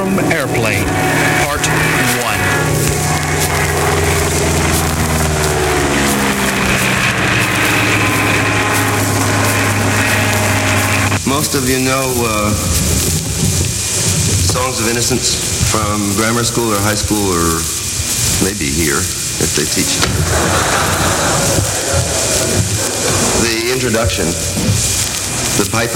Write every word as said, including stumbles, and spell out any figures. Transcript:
From Airplane, Part one. Most of you know uh, Songs of Innocence from grammar school or high school or maybe here if they teach it. The introduction, the Piper